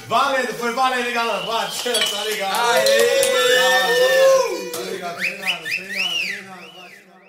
Valendo, foi valendo, galera. Bate, tá ligado? Aê! Tá ligado, treinado, treinado, treinado.